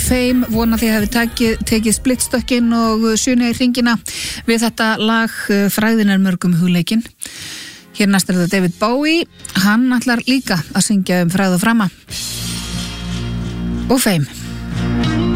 Fame, vona því að hafi tekið splittstökkinn og sjunni í hringina við þetta lag Frægðin er mörgum hugleikinn. Hér næst þetta David Bowie, hann ætlar líka að syngja frægð og frama og Fame.